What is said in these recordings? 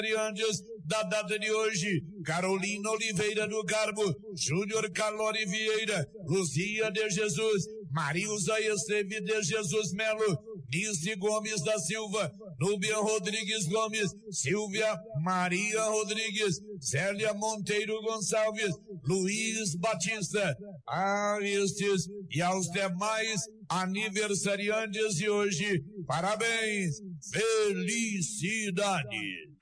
da data de hoje: Carolina Oliveira do Carmo, Júnior Calori Vieira, Luzia de Jesus, Marilza Esteve de Jesus Melo, Nice Gomes da Silva, Núbia Rodrigues Gomes, Silvia Maria Rodrigues, Célia Monteiro Gonçalves, Luiz Batista. A estes e aos demais aniversariantes de hoje, parabéns, felicidade.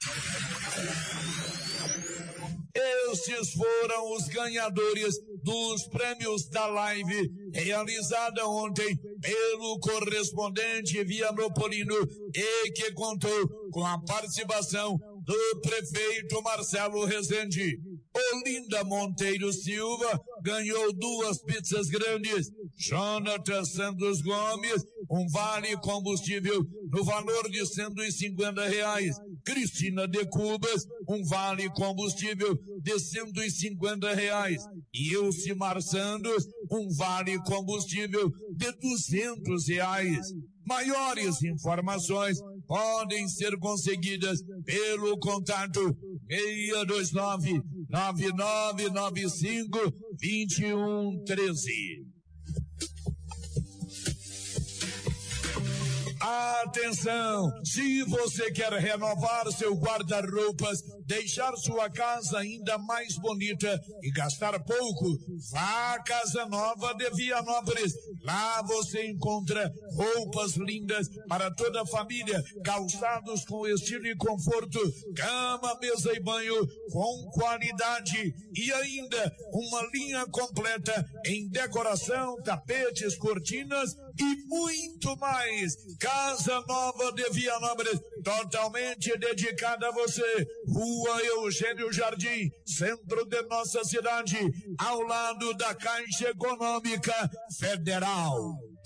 Estes foram os ganhadores dos prêmios da live realizada ontem pelo correspondente Vianopolino e que contou com a participação do prefeito Marcelo Rezende. Olinda Monteiro Silva ganhou 2 pizzas grandes. Jonathan Santos Gomes, um vale combustível no valor de R$150. Cristina de Cubas, um vale combustível de R$150. E Elcimar Santos, um vale combustível de R$200. Maiores informações podem ser conseguidas pelo contato 629-9995-2113. Atenção! Se você quer renovar seu guarda-roupas, deixar sua casa ainda mais bonita e gastar pouco, vá à Casa Nova de Vianópolis. Lá você encontra roupas lindas para toda a família, calçados com estilo e conforto, cama, mesa e banho com qualidade e ainda uma linha completa em decoração, tapetes, cortinas e muito mais. Casa Nova de Vianópolis, totalmente dedicada a você. Rua Eugênio Jardim, centro de nossa cidade, ao lado da Caixa Econômica Federal.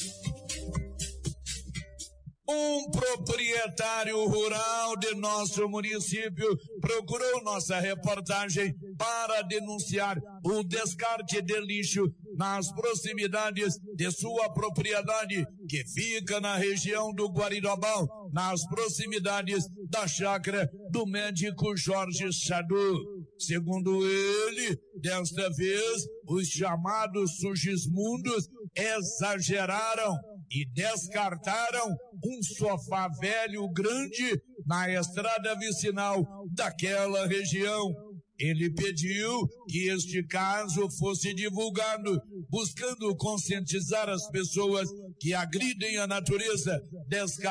Um proprietário rural de nosso município procurou nossa reportagem para denunciar o descarte de lixo nas proximidades de sua propriedade, que fica na região do Guarirobal, nas proximidades da chácara do médico Jorge Chadu. Segundo ele, desta vez, os chamados Sugismundos exageraram e descartaram um sofá velho grande na estrada vicinal daquela região. Ele pediu que este caso fosse divulgado, buscando conscientizar as pessoas que agridem a natureza,